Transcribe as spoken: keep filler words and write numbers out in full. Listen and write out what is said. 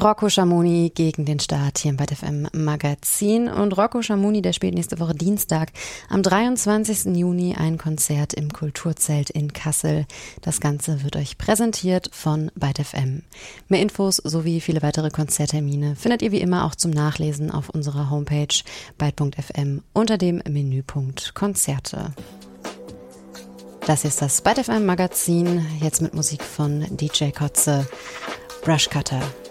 Rocco Schamoni gegen den Start hier im ByteF M Magazin. Und Rocco Schamoni, der spielt nächste Woche Dienstag am dreiundzwanzigsten Juni ein Konzert im Kulturzelt in Kassel. Das Ganze wird euch präsentiert von ByteF M. Mehr Infos sowie viele weitere Konzerttermine findet ihr wie immer auch zum Nachlesen auf unserer Homepage byte punkt f m unter dem Menüpunkt Konzerte. Das ist das ByteF M Magazin, jetzt mit Musik von D J Kotze, Brush Cutter.